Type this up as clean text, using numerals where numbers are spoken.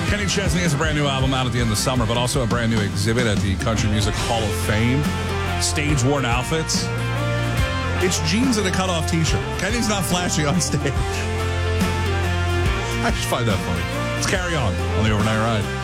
Kenny Chesney has a brand new album out at the end of the summer, but also a brand new exhibit at the Country Music Hall of Fame. Stage-worn outfits. It's jeans and a cut-off T-shirt. Kenny's not flashy on stage. I just find that funny. Let's carry on the Overnight Ride.